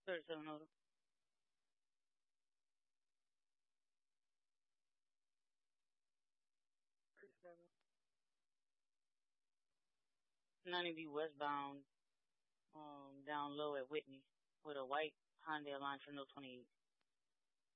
37 90 B westbound, down low at Whitney with a white Hyundai Elantra no 28.